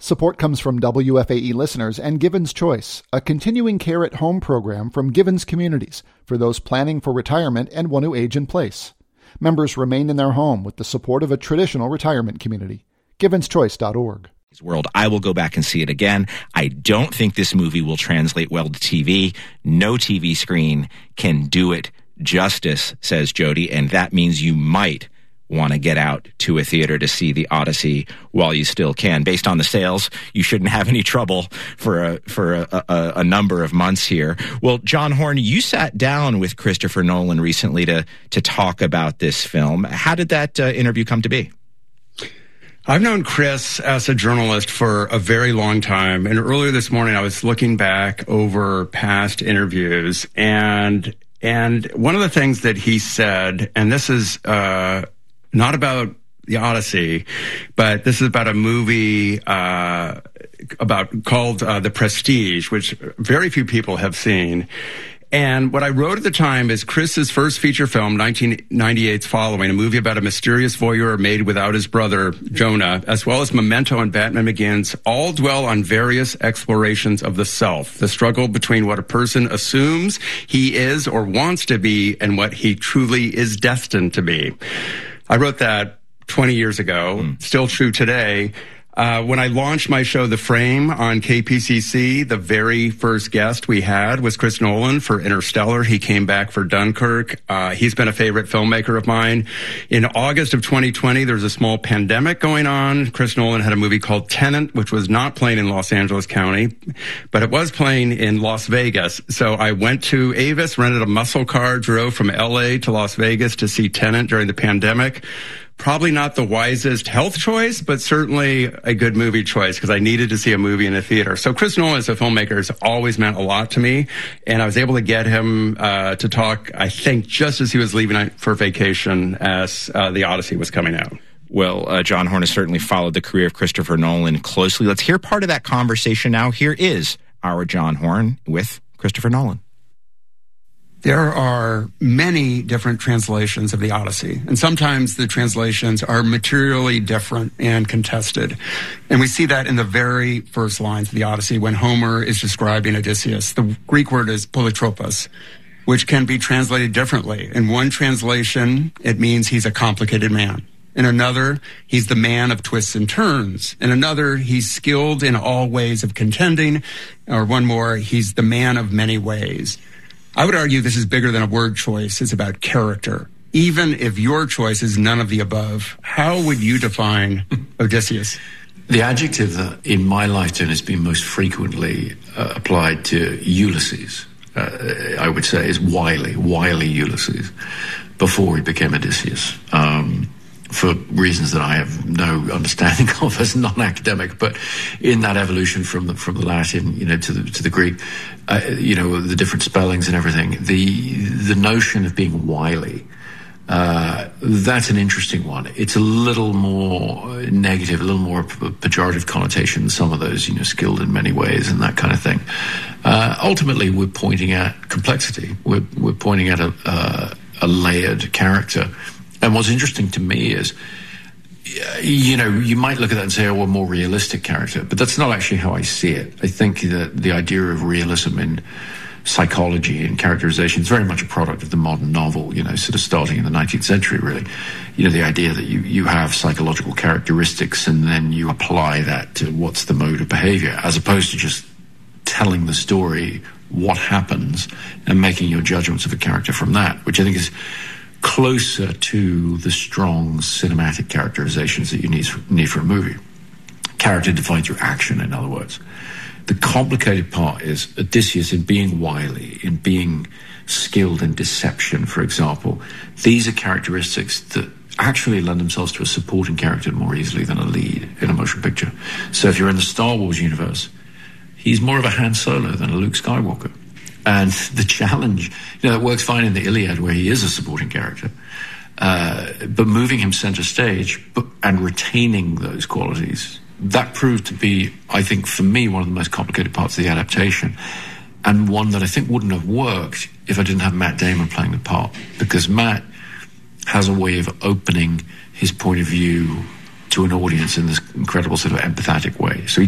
Support comes from WFAE listeners and Givens Choice, a continuing care at home program from Givens Communities for those planning for retirement and want to age in place. Members remain in their home with the support of a traditional retirement community. GivensChoice.org. World. I will go back and see it again. I don't think this movie will translate well to TV. No TV screen can do it justice, says Jody, and that means you might want to get out to a theater to see The Odyssey while you still can. Based on the sales, you shouldn't have any trouble for a number of months here. Well, John Horn, you sat down with Christopher Nolan recently to talk about this film. How did that interview come to be? I've known Chris as a journalist for a very long time, and earlier this morning I was looking back over past interviews, and one of the things that he said, and this is not about The Odyssey, but this is about a movie called The Prestige, which very few people have seen. And what I wrote at the time is Chris's first feature film, 1998's Following, a movie about a mysterious voyeur made without his brother, Jonah, as well as Memento and Batman Begins, all dwell on various explorations of the self, the struggle between what a person assumes he is or wants to be and what he truly is destined to be. I wrote that 20 years ago, still true today. When I launched my show, The Frame, on KPCC, the very first guest we had was Chris Nolan for Interstellar. He came back for Dunkirk. He's been a favorite filmmaker of mine. In August of 2020, there was a small pandemic going on. Chris Nolan had a movie called Tenet, which was not playing in Los Angeles County, but it was playing in Las Vegas. So I went to Avis, rented a muscle car, drove from LA to Las Vegas to see Tenet during the pandemic. Probably not the wisest health choice, but certainly a good movie choice because I needed to see a movie in a theater. So Chris Nolan as a filmmaker has always meant a lot to me, and I was able to get him to talk, I think, just as he was leaving for vacation as The Odyssey was coming out. Well, John Horn has certainly followed the career of Christopher Nolan closely. Let's hear part of that conversation now. Here is our John Horn with Christopher Nolan. There are many different translations of The Odyssey, and sometimes the translations are materially different and contested. And we see that in the very first lines of The Odyssey when Homer is describing Odysseus. The Greek word is polytropos, which can be translated differently. In one translation, it means he's a complicated man. In another, he's the man of twists and turns. In another, he's skilled in all ways of contending. Or one more, he's the man of many ways. I would argue this is bigger than a word choice. It's about character. Even if your choice is none of the above, how would you define Odysseus? The adjective that in my lifetime has been most frequently applied to Ulysses, I would say, is wily Ulysses, before he became Odysseus. For reasons that I have no understanding of as non-academic, but in that evolution from the Latin, to the Greek, the different spellings and everything, the notion of being wily, that's an interesting one. It's a little more negative, a little more pejorative connotation than some of those, skilled in many ways and that kind of thing. Ultimately, we're pointing at complexity. We're pointing at a layered character. And what's interesting to me is, you might look at that and say, a more realistic character, but that's not actually how I see it. I think that the idea of realism in psychology and characterization is very much a product of the modern novel, sort of starting in the 19th century, really. The idea that you have psychological characteristics and then you apply that to what's the mode of behavior, as opposed to just telling the story, what happens, and making your judgments of a character from that, which I think is closer to the strong cinematic characterizations that you need for a movie. Character defined through action, in other words. The complicated part is Odysseus in being wily, in being skilled in deception, for example. These are characteristics that actually lend themselves to a supporting character more easily than a lead in a motion picture. So if you're in the Star Wars universe, he's more of a Han Solo than a Luke Skywalker. And the challenge, it works fine in the Iliad where he is a supporting character, but moving him center stage and retaining those qualities, that proved to be, I think, for me, one of the most complicated parts of the adaptation, and one that I think wouldn't have worked if I didn't have Matt Damon playing the part, because Matt has a way of opening his point of view to an audience in this incredible sort of empathetic way. So